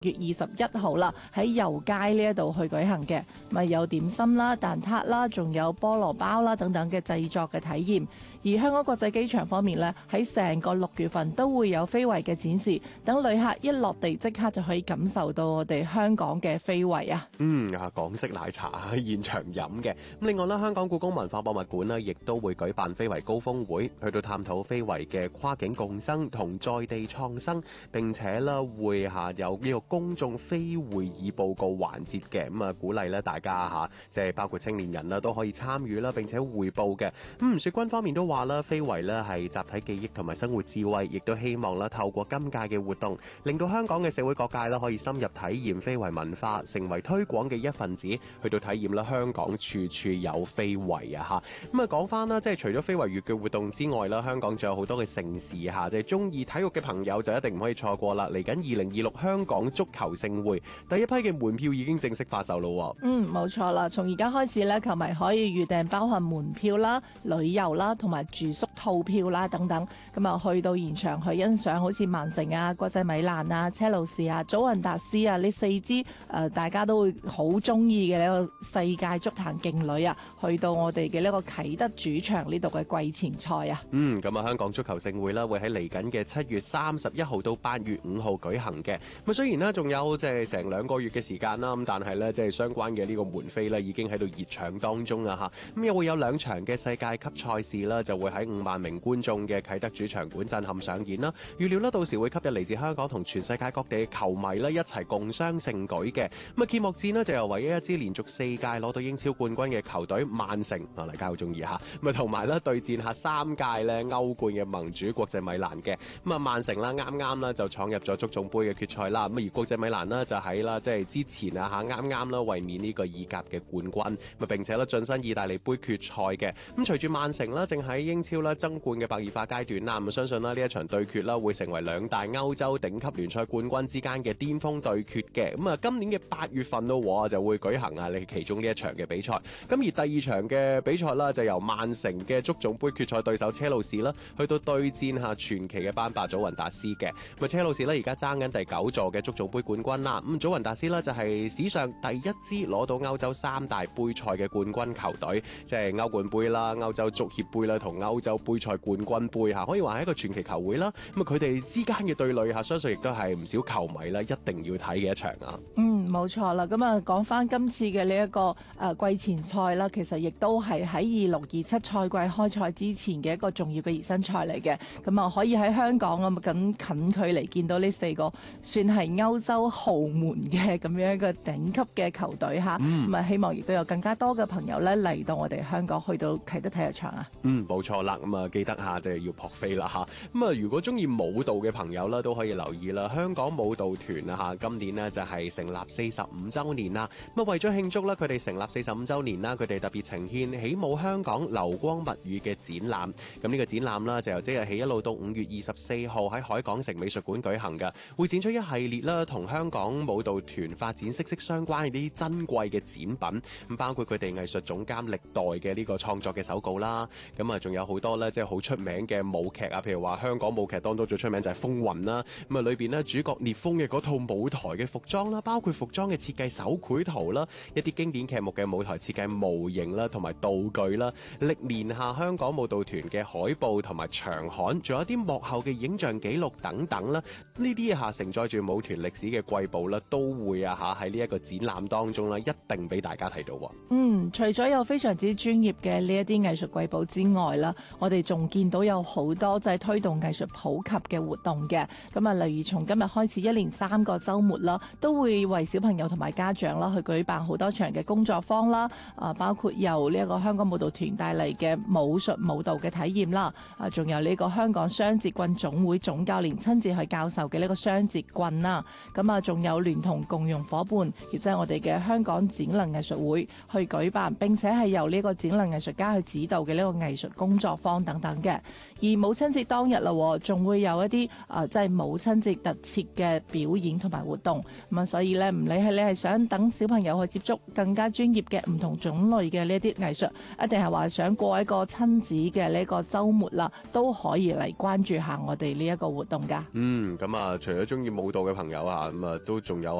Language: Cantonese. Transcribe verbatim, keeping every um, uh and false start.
月二十一號啦，喺油街呢一度去舉行嘅，咪有點心啦、蛋撻啦，仲有菠蘿包啦等等嘅製作嘅體驗。而香港國際機場方面呢，喺成個六月份都會有非遺嘅展示，等旅客一落地即刻就可以感受到我哋香港嘅非遺啊！ 嗯啊，港式奶茶喺現場飲嘅。咁另外咧，香港故宮文化博物館呢亦都會舉辦非遺高峰會，去到探討非遺嘅跨境共生同在地創生，並且咧會下有呢個公眾非會議報告環節嘅。咁啊，鼓勵咧大家嚇，即係包括青年人啦都可以參與啦，並且彙報嘅。咁吳雪君方面都話啦，非遺咧係集體記憶同埋生活智慧，亦都希望啦透過今屆嘅活動，令到香港嘅社會各界啦可以深入體驗非遺文化，成為推廣嘅一份子，去到體驗啦香港處處有非遺啊嚇。咁啊講翻啦，即係除咗非遺月嘅活動之外啦，香港仲有好多嘅盛事嚇，即係中意體育嘅朋友就一定唔可以錯過啦。嚟緊二零二六香港足球盛會，第一批嘅門票已經正式發售咯。 嗯，冇錯啦，從而家開始咧，球迷可以預訂包含門票啦、旅遊啦同埋住宿套票啦等等，咁啊去到現場去欣賞好似曼城啊、國際米蘭啊、車路士啊、祖雲達斯啊呢四支誒、呃、大家都會好中意嘅呢個世界足壇勁旅啊，去到我哋嘅呢個啟德主場呢度嘅季前賽啊。 嗯，咁啊香港足球盛會啦，會喺嚟緊嘅七月三十一號到八月五號舉行嘅。咁雖然呢仲有即係成兩個月嘅時間啦，咁但係呢，即係相關嘅呢個門飛呢已經喺度熱搶當中啊嚇。咁又會有兩場嘅世界級賽事啦，就會喺五萬名觀眾嘅啟德主場館震撼上演啦。預料呢到時會吸引嚟自香港同全世界各地嘅球迷呢一齊共襄盛舉嘅。咁啊揭幕戰呢就由唯一一支連續四屆攞到英超冠軍嘅球隊曼城啊，大家好中意嚇。咁啊同埋呢對戰下三屆呢歐冠嘅盟主國際米蘭嘅。咁啊曼城啦啱啱啦就闖入咗足總杯嘅決賽啦。咁而國際米蘭呢就喺啦即係之前啊嚇啱啱啦衛冕呢個意甲嘅冠軍，咁並且咧晉身意大利杯決賽嘅。咁隨住曼城啦正喺英超啦爭冠嘅白熱化階段啦，咁相信啦呢一場對決啦會成為兩大歐洲頂級聯賽冠軍之間嘅巔峰對決嘅。咁啊今年嘅八月份咯就會舉行啊你其中呢一場嘅比賽。咁而第二場嘅比賽啦就由曼城嘅足總杯決賽對手車路士啦去到對戰下傳奇嘅班霸祖雲達斯嘅。咁啊車路士咧而家爭緊第九座嘅足總杯冠軍啦。咁祖雲達斯呢就係史上第一支攞到歐洲三大杯賽嘅冠軍球隊，即係歐冠杯啦、歐洲足協杯啦同歐洲杯賽冠軍杯嚇，可以話係一個傳奇球會啦。咁啊佢哋之間嘅對壘嚇，相信亦都係唔少球迷啦一定要睇嘅一場啊。 嗯，冇錯啦。咁啊講翻今次嘅呢一個誒、呃、季前賽啦，其實亦都係喺二六二七賽季開賽之前嘅一個重要嘅熱身賽嚟嘅。咁啊可以喺香港咁咁近距離見到呢四個算係歐洲豪門嘅咁樣一個頂級嘅球隊嚇。咁啊、嗯、希望亦都有更加多嘅朋友咧嚟到我哋香港去到啟德體育場啊。嗯， 冇錯啦。咁啊記得下即係要撲飛啦嚇。咁啊如果中意舞蹈嘅朋友啦，都可以留意啦。香港舞蹈團啊嚇，今年呢就係成立四十五週年啦。咁啊為咗慶祝啦，佢哋成立四十五週年啦，佢哋特別呈獻起舞香港流光物語嘅展覽。咁呢個展覽啦，就由即日起一路到五月二十四號喺海港城美術館舉行嘅，會展出一系列啦同香港舞蹈團發展息息相關嘅啲珍貴嘅展品。咁包括佢哋藝術總監歷代嘅呢個創作嘅手稿啦。咁啊仲有好多咧，即係好出名嘅舞劇啊，譬如話香港舞劇當中最出名就係《風雲》啦。咁啊裏邊咧主角聶風嘅嗰套舞台嘅服裝啦，包括服裝嘅設計手繪圖啦，一啲經典劇目嘅舞台設計模型啦，同埋道具啦，歷年下香港舞蹈團嘅海報同埋長刊，仲有啲幕後嘅影像記錄等等啦。呢啲下承載住舞團歷史嘅瑰寶啦，都會啊嚇喺呢一個展覽當中啦，一定俾大家睇到。 嗯，除咗有非常之專業嘅呢一啲藝術瑰寶之外啦，我哋仲見到有好多就係推動藝術普及嘅活動嘅。咁啊，例如從今日開始一連三個週末啦，都會為小朋友同埋家長啦去舉辦好多場嘅工作坊啦。啊，包括由呢一個香港舞蹈團帶嚟嘅武術舞蹈嘅體驗啦。啊，仲有呢個香港雙節棍總會總教練親自去教授嘅呢個雙節棍啦。咁啊，仲有聯同共用伙伴，亦即係我哋嘅香港展能藝術會去舉辦，並且係由呢個展能藝術家去指導嘅呢個藝術工作坊等等嘅。而母親節當日啦，仲會有一啲啊，即係母親節特設嘅表演同埋活動。咁啊，所以咧唔理係你係想等小朋友去接觸更加專業嘅唔同種類嘅呢一啲藝術，一定係話想過一個親子嘅呢個週末啦，都可以嚟關注下我哋呢一個活動㗎。 嗯，咁啊，除咗中意舞蹈嘅朋友啊，咁啊都仲有